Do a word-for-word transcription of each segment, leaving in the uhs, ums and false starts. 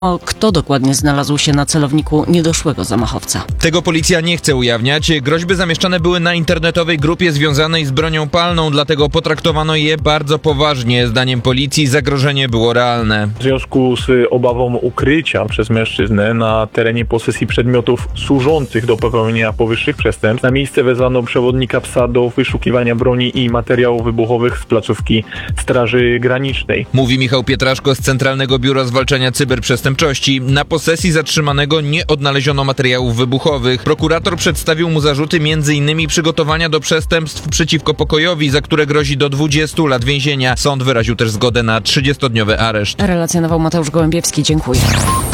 O, kto dokładnie znalazł się na celowniku niedoszłego zamachowca. Tego policja nie chce ujawniać. Groźby zamieszczane były na internetowej grupie związanej z bronią palną, dlatego potraktowano je bardzo poważnie. Zdaniem policji zagrożenie było realne. W związku z obawą ukrycia przez mężczyznę na terenie posesji przedmiotów służących do popełnienia powyższych przestępstw, na miejsce wezwano przewodnika psa do wyszukiwania broni i materiałów wybuchowych z placówki Straży Granicznej. Mówi Michał Pietraszko z Centralnego Biura Zwalczania Cyberprzestępczości. Na posesji zatrzymanego nie odnaleziono materiałów wybuchowych. Prokurator przedstawił mu zarzuty między innymi przygotowania do przestępstw przeciwko pokojowi, za które grozi do dwudziestu lat więzienia. Sąd wyraził też zgodę na trzydziestodniowy areszt. Relacjonował Mateusz Gołębiewski. Dziękuję.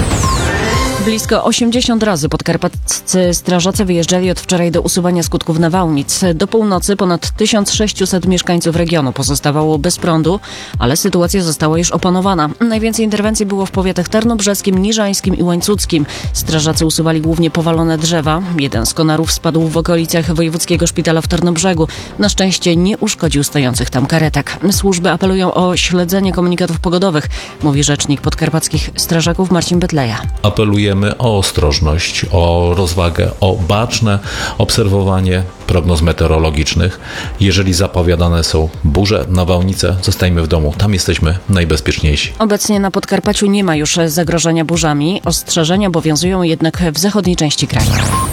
Blisko osiemdziesiąt razy podkarpaccy strażacy wyjeżdżali od wczoraj do usuwania skutków nawałnic. Do północy ponad tysiąc sześciuset mieszkańców regionu pozostawało bez prądu, ale sytuacja została już opanowana. Najwięcej interwencji było w powiatach tarnobrzeskim, niżańskim i łańcuckim. Strażacy usuwali głównie powalone drzewa. Jeden z konarów spadł w okolicach Wojewódzkiego Szpitala w Tarnobrzegu. Na szczęście nie uszkodził stojących tam karetek. Służby apelują o śledzenie komunikatów pogodowych, mówi rzecznik podkarpackich strażaków Marcin Betleja. Apelujemy o ostrożność, o rozwagę, o baczne obserwowanie prognoz meteorologicznych. Jeżeli zapowiadane są burze, nawałnice, zostajmy w domu. Tam jesteśmy najbezpieczniejsi. Obecnie na Podkarpaciu nie ma już zagrożenia burzami. Ostrzeżenia obowiązują jednak w zachodniej części kraju.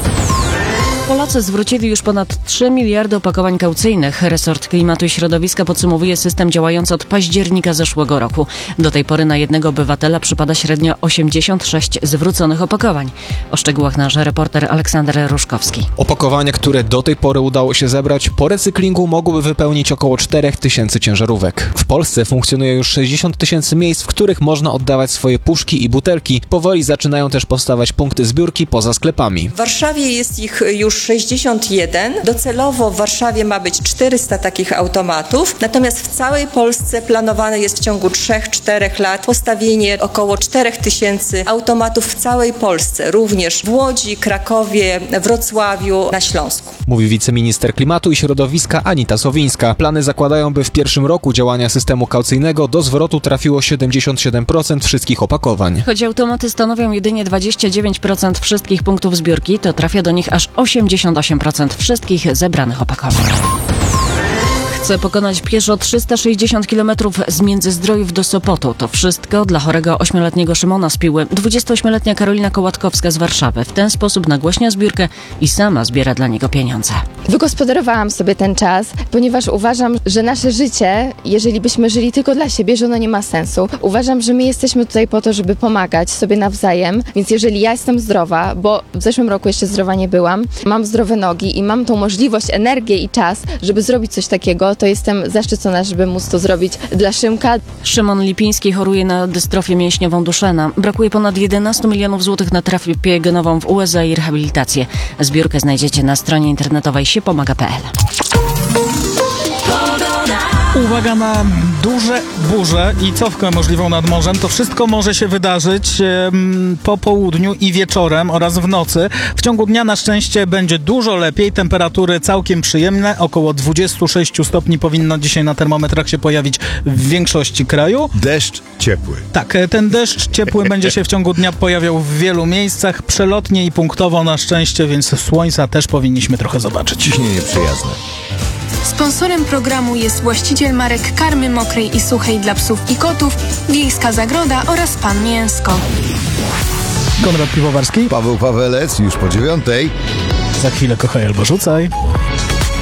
Polacy zwrócili już ponad trzy miliardy opakowań kaucyjnych. Resort Klimatu i Środowiska podsumowuje system działający od października zeszłego roku. Do tej pory na jednego obywatela przypada średnio osiemdziesiąt sześć zwróconych opakowań. O szczegółach nasz reporter Aleksander Ruszkowski. Opakowania, które do tej pory udało się zebrać, po recyklingu mogłyby wypełnić około cztery tysiące ciężarówek. W Polsce funkcjonuje już sześćdziesiąt tysięcy miejsc, w których można oddawać swoje puszki i butelki. Powoli zaczynają też powstawać punkty zbiórki poza sklepami. W Warszawie jest ich już sześćdziesiąt jeden. Docelowo w Warszawie ma być czterysta takich automatów. Natomiast w całej Polsce planowane jest w ciągu trzech czterech lat postawienie około czterech tysięcy automatów w całej Polsce. Również w Łodzi, Krakowie, Wrocławiu, na Śląsku. Mówi wiceminister Klimatu i Środowiska Anita Sowińska. Plany zakładają, by w pierwszym roku działania systemu kaucyjnego do zwrotu trafiło siedemdziesiąt siedem procent wszystkich opakowań. Choć automaty stanowią jedynie dwadzieścia dziewięć procent wszystkich punktów zbiórki, to trafia do nich aż osiemdziesiąt osiem procent wszystkich zebranych opakowań. Chce pokonać pieszo trzysta sześćdziesiąt kilometrów z Międzyzdrojów do Sopotu. To wszystko dla chorego ośmioletniego Szymona z Piły. dwudziestoośmioletnia Karolina Kołatkowska z Warszawy w ten sposób nagłaśnia zbiórkę i sama zbiera dla niego pieniądze. Wygospodarowałam sobie ten czas, ponieważ uważam, że nasze życie, jeżeli byśmy żyli tylko dla siebie, że ono nie ma sensu. Uważam, że my jesteśmy tutaj po to, żeby pomagać sobie nawzajem, więc jeżeli ja jestem zdrowa, bo w zeszłym roku jeszcze zdrowa nie byłam, mam zdrowe nogi i mam tą możliwość, energię i czas, żeby zrobić coś takiego, to jestem zaszczycona, żeby móc to zrobić dla Szymka. Szymon Lipiński choruje na dystrofię mięśniową Duchenne. Brakuje ponad jedenaście milionów złotych na terapię genową w U S A i rehabilitację. Zbiórkę znajdziecie na stronie internetowej siepomaga kropka p l. Uwaga na duże burze i cofkę możliwą nad morzem. To wszystko może się wydarzyć um, po południu i wieczorem oraz w nocy. W ciągu dnia na szczęście będzie dużo lepiej. Temperatury całkiem przyjemne. Około dwadzieścia sześć stopni powinno dzisiaj na termometrach się pojawić w większości kraju. Deszcz ciepły. Tak, ten deszcz ciepły będzie się w ciągu dnia pojawiał w wielu miejscach. Przelotnie i punktowo na szczęście, więc słońca też powinniśmy trochę zobaczyć. Ciśnienie przyjazne. Sponsorem programu jest właściciel marek karmy mokrej i suchej dla psów i kotów, Wiejska Zagroda oraz Pan Mięsko. Konrad Piwowarski. Paweł Pawelec, już po dziewiątej. Za chwilę kochaj albo rzucaj.